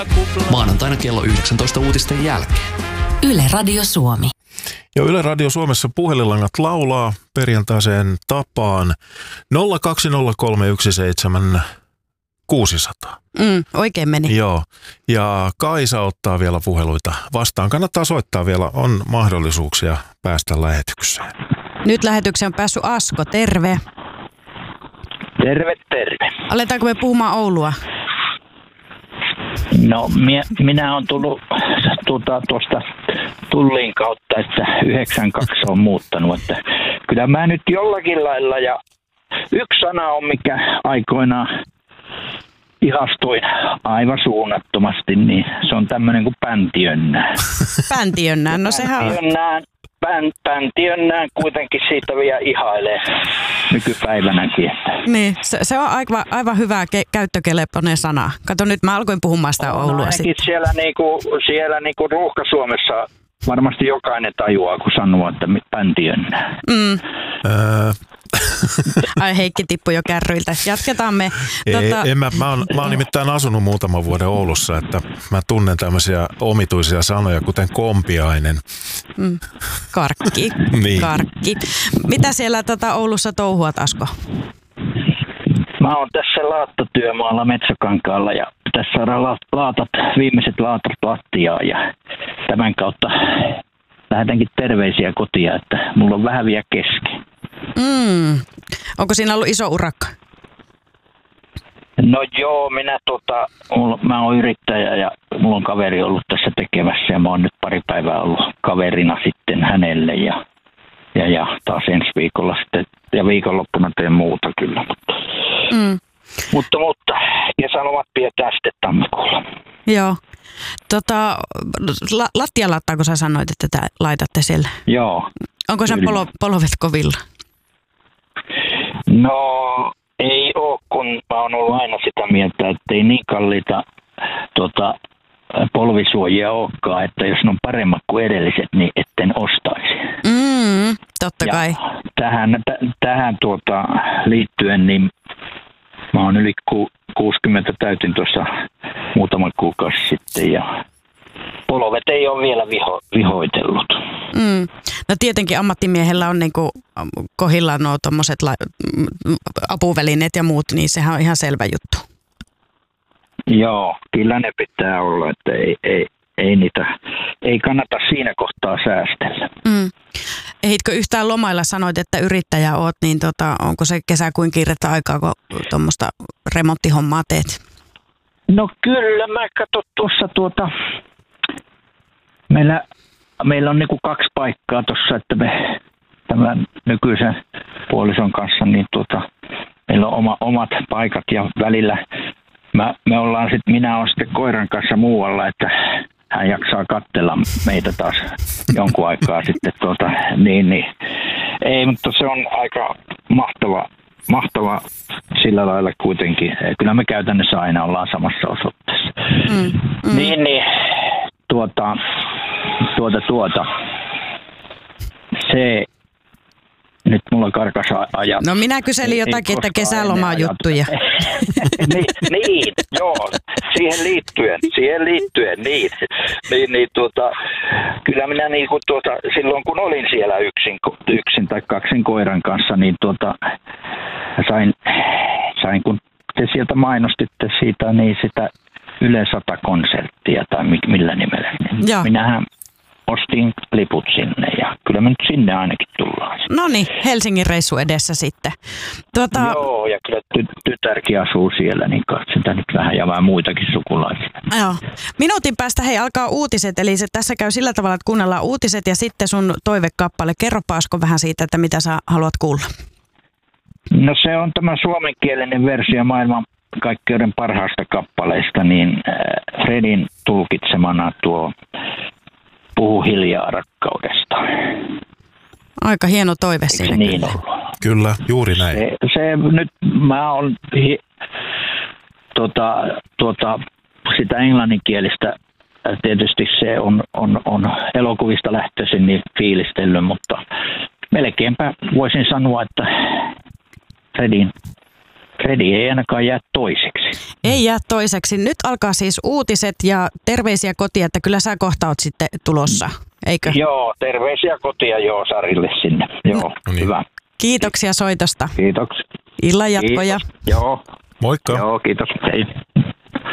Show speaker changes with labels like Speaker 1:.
Speaker 1: Maanantaina kello 19 uutisten jälkeen.
Speaker 2: Yle Radio Suomi.
Speaker 3: Ja Yle Radio Suomessa puhelinlangat laulaa perjantaiseen tapaan 020317600.
Speaker 4: Oikein meni.
Speaker 3: Joo, ja Kaisa ottaa vielä puheluita vastaan. Kannattaa soittaa vielä, on mahdollisuuksia päästä lähetykseen.
Speaker 4: Nyt lähetykseen on päässyt Asko, terve.
Speaker 5: Terve, terve.
Speaker 4: Aletaanko me puhumaan Oulua?
Speaker 5: No, minä olen tullut tuosta Tullin kautta, että 92 on muuttanut. Että kyllä mä nyt jollakin lailla, ja yksi sana on, mikä aikoinaan ihastuin aivan suunnattomasti, niin se on tämmöinen kuin Päntiönnää.
Speaker 4: Päntiönnää, no sehän on.
Speaker 5: Päntiönnään kuitenkin siitä vielä ihailee nykypäivänäkin.
Speaker 4: Niin, se on aivan hyvä käyttökelpoinen sana. Kato, nyt mä alkoin puhumaan sitä Oulua sitten.
Speaker 5: Siellä niinku Ruuhka-Suomessa varmasti jokainen tajuaa, kun sanoo, että Päntiönnää.
Speaker 4: Ai, Heikki tippui jo kärryiltä. Jatketaan me.
Speaker 3: Mä oon nimittäin asunut muutaman vuoden Oulussa, että mä tunnen tämmöisiä omituisia sanoja, kuten kompiainen.
Speaker 4: Karkki.
Speaker 3: Niin.
Speaker 4: Karkki. Mitä siellä Oulussa touhuat, Asko?
Speaker 5: Mä oon tässä laattotyömaalla Metsäkankaalla ja tässä saadaan viimeiset laatat lattiaan ja tämän kautta lähetänkin terveisiä kotia, että mulla on vähän vielä kesken.
Speaker 4: Onko siinä ollut iso urakka?
Speaker 5: No joo, mä oon yrittäjä ja mulla on kaveri ollut tässä tekemässä ja mä oon nyt pari päivää ollut kaverina sitten hänelle ja taas ensi viikolla sitten ja viikonloppuna teen muuta kyllä. Mutta kesälomat pidetään sitten tammikuulla.
Speaker 4: Joo. Lattialattaako sä sanoit, että laitatte siellä?
Speaker 5: Joo.
Speaker 4: Onko sen polvet kovilla?
Speaker 5: No ei oo, kun mä oon ollut aina sitä mieltä, että ei niin kalliita polvisuojia olekaan, että jos ne on paremmat kuin edelliset, niin etten ostaisi.
Speaker 4: Totta kai.
Speaker 5: Tähän liittyen, niin mä oon yli 60 täytin tuossa muutama kuukausi sitten ja polvet ei ole vielä vihoitellut.
Speaker 4: No tietenkin ammattimiehellä on niinku kohdillaan nuo tommoset apuvälineet ja muut, niin sehän on ihan selvä juttu.
Speaker 5: Joo, kyllä ne pitää olla, että ei kannata siinä kohtaa säästellä.
Speaker 4: Ehitkö yhtään lomailla, sanoit, että yrittäjä oot, niin onko se kesä kuin kiirettä aikaa, kun tuommoista remonttihommaa teet?
Speaker 5: No kyllä, mä katson tuossa meillä on niinku 2 paikkaa tuossa, että me tämän nykyisen puolison kanssa, niin meillä on omat paikat ja välillä minä olen sitten koiran kanssa muualla, että hän jaksaa katsella meitä taas jonkun aikaa sitten niin. Ei, mutta se on aika mahtava sillä lailla kuitenkin. Kyllä me käytännössä aina ollaan samassa osoitteessa. Niin, se nyt mulla karkas ajat.
Speaker 4: No minä kyselin jotakin, että kesälomaa juttuja.
Speaker 5: niin, joo, siihen liittyen, niin. Kyllä minä silloin kun olin siellä yksin tai 2 koiran kanssa, niin sain kun te sieltä mainostitte siitä, niin sitä Yle 100-konserttia tai millä nimellä. Niin minähän ostin liput sinne ja kyllä me nyt sinne ainakin tullaan.
Speaker 4: No niin, Helsingin reissu edessä sitten.
Speaker 5: Joo, ja kyllä tytärkin asuu siellä, niin katsotaan nyt vähän ja vähän muitakin sukulaisia.
Speaker 4: Joo. Minuutin päästä alkaa uutiset, eli se tässä käy sillä tavalla, että kuunnellaan uutiset ja sitten sun toivekappale. Kerropa Asko vähän siitä, että mitä sä haluat kuulla.
Speaker 5: No se on tämä suomenkielinen versio maailman kaikkeuden parhaasta kappaleista, niin Fredin tulkitsemana tuo Puhu hiljaa rakkaudesta.
Speaker 4: Aika hieno toive siinä.
Speaker 5: Niin
Speaker 3: kyllä, juuri näin.
Speaker 5: Se nyt mä oon sitä englanninkielistä, tietysti se on elokuvista lähtöisin niin fiilistellyt, mutta melkeinpä voisin sanoa, että Fredin Fredi ei ainakaan jää toiseksi.
Speaker 4: Ei jää toiseksi. Nyt alkaa siis uutiset ja terveisiä kotiin, että kyllä sä kohta oot sitten tulossa, eikö?
Speaker 5: Joo, terveisiä kotia Sarille sinne. Joo,
Speaker 3: niin.
Speaker 5: hyvä.
Speaker 4: Kiitoksia soitosta.
Speaker 5: Kiitoksia.
Speaker 4: Illan jatkoja.
Speaker 5: Kiitos. Joo.
Speaker 3: Moikka.
Speaker 5: Joo, kiitos. Hei.